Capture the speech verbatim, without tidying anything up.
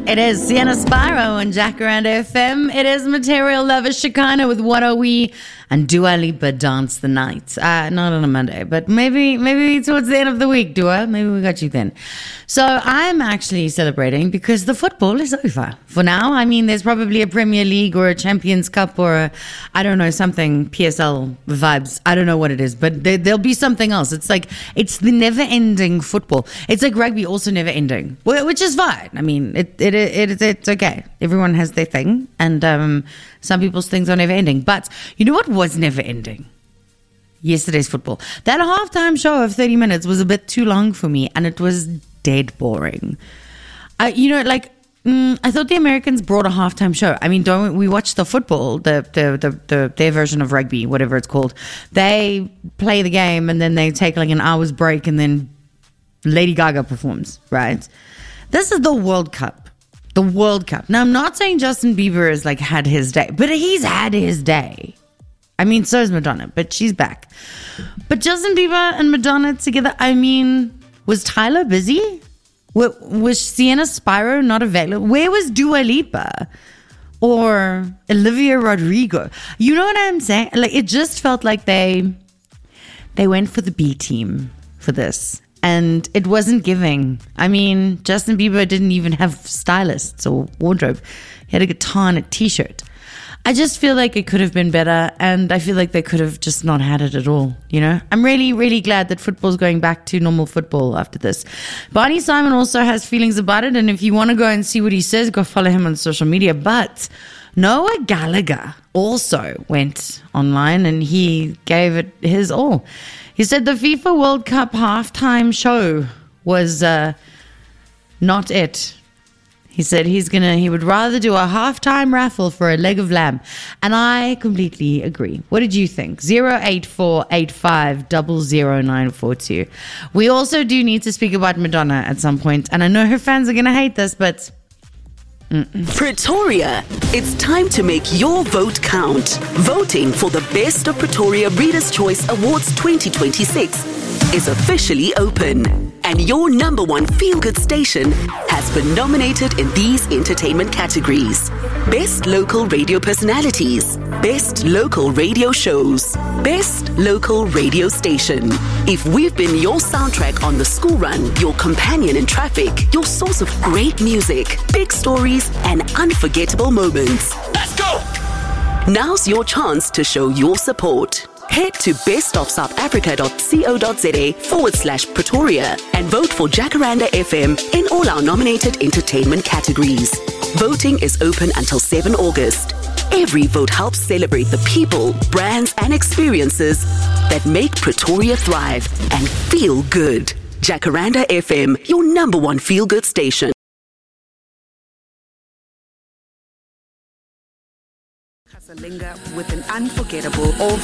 It is Sienna Spyro and Jacaranda F M. It is Material Lover Shekinah with What Are We and Dua Lipa Dance the Night. Uh, not on a Monday, but maybe maybe towards the end of the week, Dua. Maybe we got you then. So I'm actually celebrating because the football is over for now. I mean, there's probably a Premier League or a Champions Cup or a, I don't know, something P S L vibes. I don't know what it is, but there, there'll be something else. It's like, it's the never-ending football. It's like rugby, also never-ending, which is fine. I mean, it it it, it it's okay. Everyone has their thing, and um, some people's things are never-ending. But you know what was never-ending? Yesterday's football. That halftime show of thirty minutes was a bit too long for me, and it was dead boring. I, you know, like, mm, I thought the Americans brought a halftime show. I mean, don't we watch the football, the, the, the, the their version of rugby, whatever it's called. They play the game, and then they take like an hour's break, and then Lady Gaga performs, right? This is the World Cup. The World Cup. Now, I'm not saying Justin Bieber has like had his day, but he's had his day. I mean, so is Madonna, but she's back. But Justin Bieber and Madonna together, I mean, was Tyler busy? Was Sienna Spyro not available? Where was Dua Lipa or Olivia Rodrigo? You know what I'm saying? Like, it just felt like they they went for the B team for this. And it wasn't giving. I mean, Justin Bieber didn't even have stylists or wardrobe. He had a guitar and a t-shirt. I just feel like it could have been better, and I feel like they could have just not had it at all, you know? I'm really, really glad that football's going back to normal football after this. Barney Simon also has feelings about it, and if you want to go and see what he says, go follow him on social media. But Noah Gallagher also went online, and he gave it his all. He said the FIFA World Cup halftime show was uh, not it. He said he's gonna. He would rather do a halftime raffle for a leg of lamb, and I completely agree. What did you think? Zero eight four eight five double zero nine four two. We also do need to speak about Madonna at some point, and I know her fans are gonna hate this, but. Mm-mm. Pretoria, it's time to make your vote count. Voting for the Best of Pretoria Readers' Choice Awards twenty twenty-six is officially open. And your number one feel-good station has been nominated in these entertainment categories. Best Local Radio Personalities, Best Local Radio Shows, Best Local Radio Station. If we've been your soundtrack on the school run, your companion in traffic, your source of great music, big stories, and unforgettable moments. Let's go! Now's your chance to show your support. Head to bestofsouthafrica.co.za forward slash Pretoria and vote for Jacaranda F M in all our nominated entertainment categories. Voting is open until seventh of August. Every vote helps celebrate the people, brands, and experiences that make Pretoria thrive and feel good. Jacaranda F M, your number one feel-good station. Linger with an unforgettable